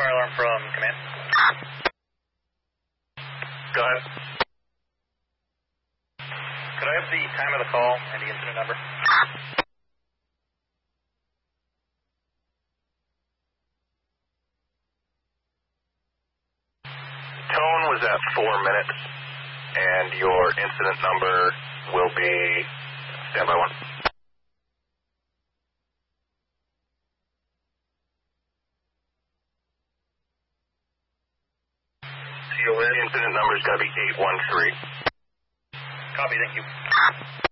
fire alarm from command. Go ahead. Could I have the time of the call and the incident number? Tone was at 4 minutes, and your incident number will be standby 1. Your incident number is going to be 813. Copy, thank you.